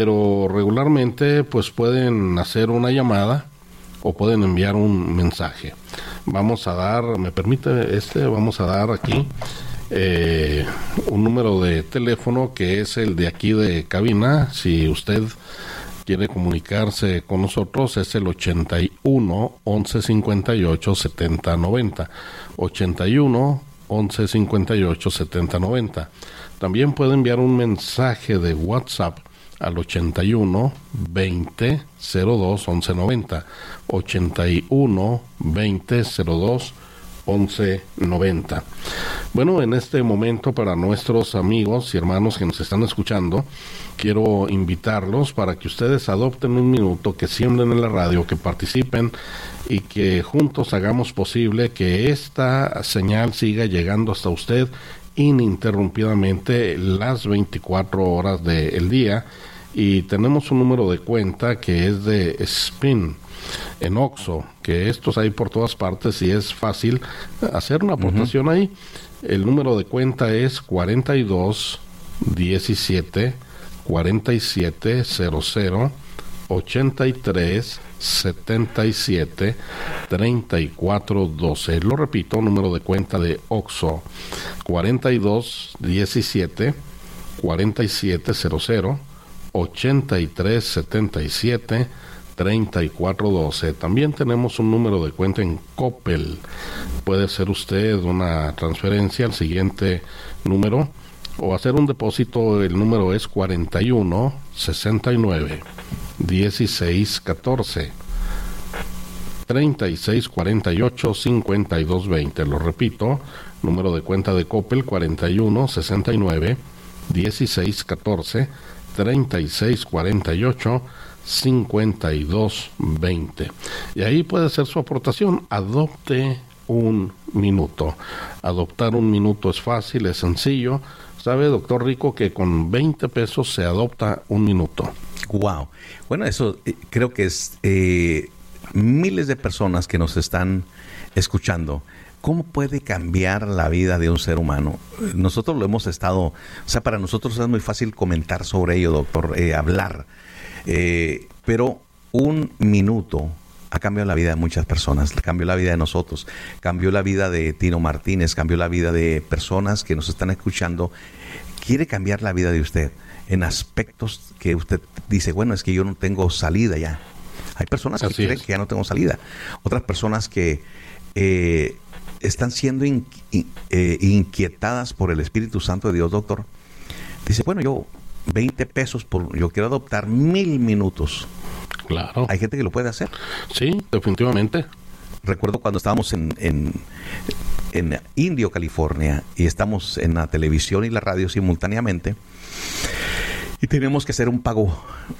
pero regularmente pues pueden hacer una llamada o pueden enviar un mensaje. Vamos a dar, me permite vamos a dar aquí un número de teléfono que es el de aquí de cabina. Si usted quiere comunicarse con nosotros, es el 81 11 58 70 90. 81 11 58 70 90. También puede enviar un mensaje de WhatsApp al 81 20 02 11 90. 81 20 02 11 90. Bueno, en este momento, para nuestros amigos y hermanos que nos están escuchando, quiero invitarlos para que ustedes adopten un minuto, que siembren en la radio, que participen y que juntos hagamos posible que esta señal siga llegando hasta usted ininterrumpidamente las 24 horas del día. Y tenemos un número de cuenta que es de Spin en Oxxo, que estos hay por todas partes y es fácil hacer una aportación ahí. El número de cuenta es 42 17 47 00 83 77 34 12. Lo repito, número de cuenta de Oxxo, 42 17 47 00 83 77 34 12. También tenemos un número de cuenta en Coppel. Puede hacer usted una transferencia al siguiente número o hacer un depósito. El número es 41 69 16 14 36 48 52 20. Lo repito, número de cuenta de Coppel, 41 69 16 14 36 48 52 20. Y ahí puede hacer su aportación. Adopte un minuto. Adoptar un minuto es fácil, es sencillo. ¿Sabe, doctor Rico, que con 20 pesos se adopta un minuto? Wow. Bueno, eso creo que es miles de personas que nos están escuchando. ¿Cómo puede cambiar la vida de un ser humano? Nosotros lo hemos estado, o sea, para nosotros es muy fácil comentar sobre ello, doctor, hablar. Pero un minuto ha cambiado la vida de muchas personas, cambió la vida de nosotros, cambió la vida de Tino Martínez, cambió la vida de personas que nos están escuchando. Quiere cambiar la vida de usted en aspectos que usted dice, bueno, es que yo no tengo salida ya. Hay personas que creen que ya no tengo salida. Otras personas que están siendo inquietadas por el Espíritu Santo de Dios, doctor. Dice, bueno, yo 20 pesos, yo quiero adoptar 1000 minutos. Claro. Hay gente que lo puede hacer. Sí, definitivamente. Recuerdo cuando estábamos en Indio, California, y estamos en la televisión y la radio simultáneamente, y teníamos que hacer un pago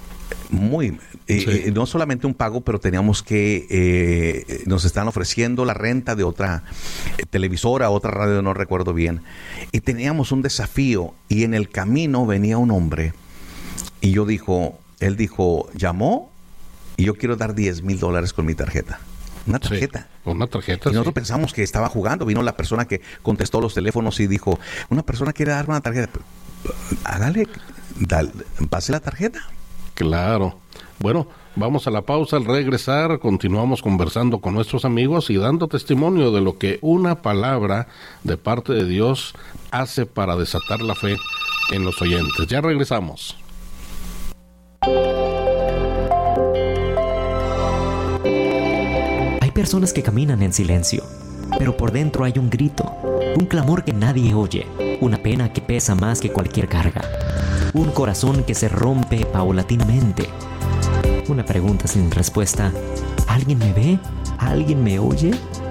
no solamente un pago, pero teníamos que nos están ofreciendo la renta de otra televisora, otra radio, no recuerdo bien, y teníamos un desafío, y en el camino venía un hombre y él dijo, llamó y yo quiero dar $10,000 con mi tarjeta. Una tarjeta. Sí, una tarjeta. Y nosotros pensamos que estaba jugando. Vino la persona que contestó los teléfonos y dijo, una persona quiere darme una tarjeta. Hágale, pase la tarjeta. Claro. Bueno, vamos a la pausa. Al regresar, continuamos conversando con nuestros amigos y dando testimonio de lo que una palabra de parte de Dios hace para desatar la fe en los oyentes. Ya regresamos. Hay personas que caminan en silencio, pero por dentro hay un grito, un clamor que nadie oye, una pena que pesa más que cualquier carga, un corazón que se rompe paulatinamente, una pregunta sin respuesta. ¿Alguien me ve? ¿Alguien me oye?